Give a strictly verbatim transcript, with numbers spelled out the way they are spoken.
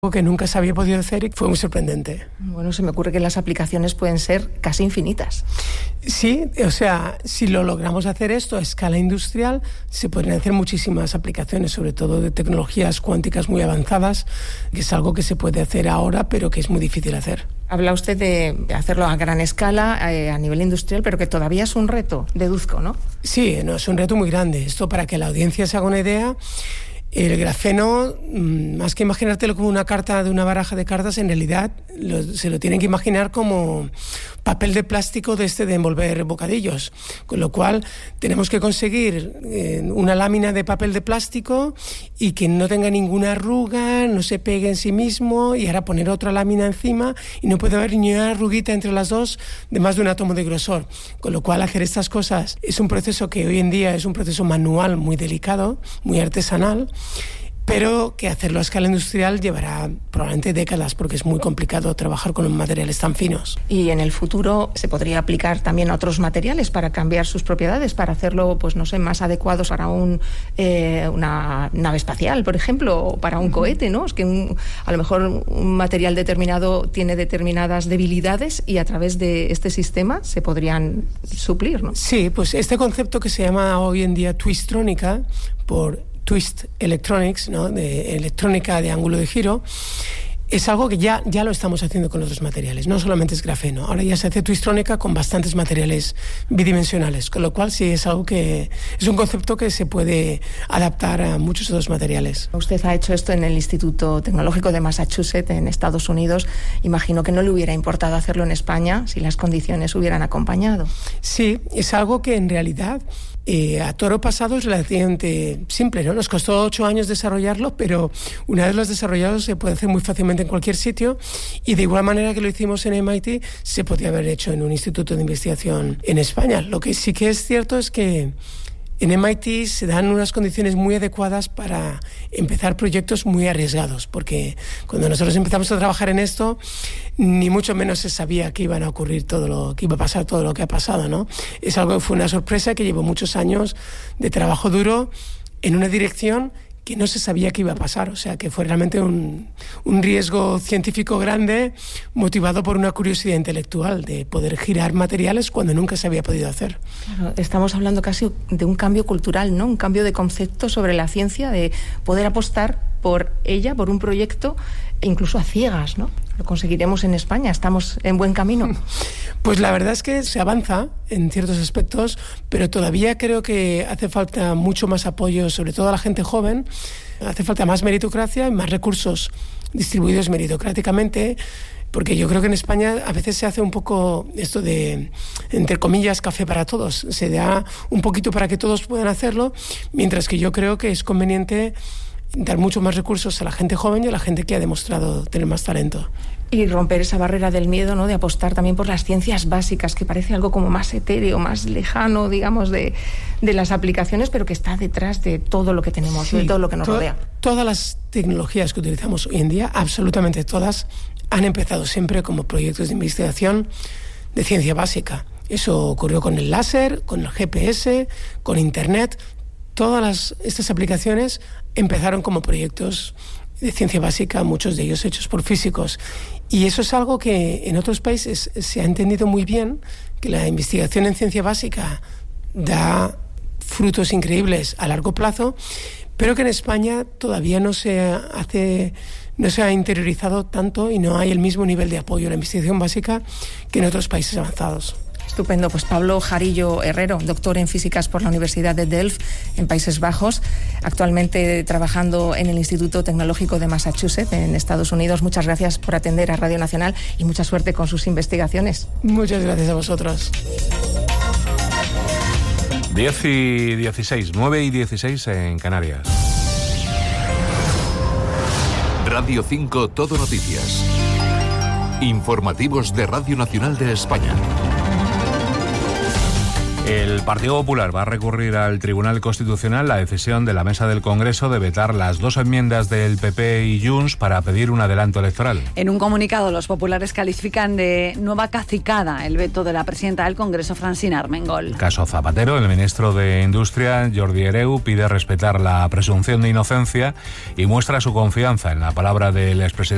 que nunca se había podido hacer y fue muy sorprendente. Bueno, se me ocurre que las aplicaciones pueden ser casi infinitas. Sí, o sea, si lo logramos hacer esto a escala industrial, se podrían hacer muchísimas aplicaciones, sobre todo de tecnologías cuánticas muy avanzadas, que es algo que se puede hacer ahora, pero que es muy difícil hacer. Habla usted de hacerlo a gran escala, eh, a nivel industrial, pero que todavía es un reto, deduzco, ¿no? Sí, no, es un reto muy grande. Esto, para que la audiencia se haga una idea, el grafeno, más que imaginártelo como una carta de una baraja de cartas, en realidad lo, se lo tienen que imaginar como papel de plástico de este de envolver bocadillos. Con lo cual tenemos que conseguir eh, una lámina de papel de plástico y que no tenga ninguna arruga, no se pegue en sí mismo, y ahora poner otra lámina encima y no puede haber ni una arruguita entre las dos de más de un átomo de grosor. Con lo cual hacer estas cosas es un proceso que hoy en día es un proceso manual muy delicado, muy artesanal, pero que hacerlo a escala industrial llevará probablemente décadas, porque es muy complicado trabajar con materiales tan finos. Y en el futuro se podría aplicar también a otros materiales para cambiar sus propiedades, para hacerlo, pues no sé, más adecuados para un, eh, una nave espacial, por ejemplo, o para un uh-huh. cohete, ¿no? Es que un, a lo mejor un material determinado tiene determinadas debilidades y a través de este sistema se podrían suplir, ¿no? Sí, pues este concepto que se llama hoy en día twistrónica, por Twist Electronics, ¿no? De electrónica de ángulo de giro, es algo que ya, ya lo estamos haciendo con otros materiales, no solamente es grafeno. Ahora ya se hace twistrónica con bastantes materiales bidimensionales, con lo cual sí es algo que es un concepto que se puede adaptar a muchos otros materiales. Usted ha hecho esto en el Instituto Tecnológico de Massachusetts, en Estados Unidos. Imagino que no le hubiera importado hacerlo en España si las condiciones hubieran acompañado. Sí, es algo que en realidad Eh, a toro pasado es relativamente simple, ¿no? Nos costó ocho años desarrollarlo, pero una vez lo has desarrollado se puede hacer muy fácilmente en cualquier sitio, y de igual manera que lo hicimos en M I T, se podría haber hecho en un instituto de investigación en España. Lo que sí que es cierto es que en M I T se dan unas condiciones muy adecuadas para empezar proyectos muy arriesgados, porque cuando nosotros empezamos a trabajar en esto, ni mucho menos se sabía que iban a ocurrir todo lo que iba a pasar, todo lo que ha pasado, ¿no? Es algo que fue una sorpresa que llevó muchos años de trabajo duro en una dirección que no se sabía que iba a pasar, o sea que fue realmente un, un riesgo científico grande, motivado por una curiosidad intelectual de poder girar materiales cuando nunca se había podido hacer. Claro, estamos hablando casi de un cambio cultural, ¿no? Un cambio de concepto sobre la ciencia, de poder apostar por ella, por un proyecto, incluso a ciegas, ¿no? Lo conseguiremos en España, estamos en buen camino. Pues la verdad es que se avanza en ciertos aspectos, pero todavía creo que hace falta mucho más apoyo, sobre todo a la gente joven. Hace falta más meritocracia y más recursos distribuidos meritocráticamente, porque yo creo que en España a veces se hace un poco esto de, entre comillas, café para todos. Se da un poquito para que todos puedan hacerlo, mientras que yo creo que es conveniente dar mucho más recursos a la gente joven y a la gente que ha demostrado tener más talento. Y romper esa barrera del miedo, ¿no? De apostar también por las ciencias básicas, que parece algo como más etéreo, más lejano, digamos, de, de las aplicaciones, pero que está detrás de todo lo que tenemos, sí, de todo lo que nos to- rodea. Todas las tecnologías que utilizamos hoy en día, absolutamente todas, han empezado siempre como proyectos de investigación de ciencia básica. Eso ocurrió con el láser, con el G P S, con Internet. Todas las, estas aplicaciones empezaron como proyectos de ciencia básica, muchos de ellos hechos por físicos. Y eso es algo que en otros países se ha entendido muy bien, que la investigación en ciencia básica da frutos increíbles a largo plazo, pero que en España todavía no se hace, no se ha interiorizado tanto y no hay el mismo nivel de apoyo a la investigación básica que en otros países avanzados. Estupendo. Pues Pablo Jarillo Herrero, doctor en físicas por la Universidad de Delft, en Países Bajos, actualmente trabajando en el Instituto Tecnológico de Massachusetts, en Estados Unidos. Muchas gracias por atender a Radio Nacional y mucha suerte con sus investigaciones. Muchas gracias a vosotros. diez y dieciséis, nueve y dieciséis en Canarias. Radio cinco Todo Noticias. Informativos de Radio Nacional de España. El Partido Popular va a recurrir al Tribunal Constitucional la decisión de la Mesa del Congreso de vetar las dos enmiendas del P P y Junts para pedir un adelanto electoral. En un comunicado, los populares califican de nueva cacicada el veto de la presidenta del Congreso, Francina Armengol. Caso Zapatero, el ministro de Industria, Jordi Hereu, pide respetar la presunción de inocencia y muestra su confianza en la palabra del expresidente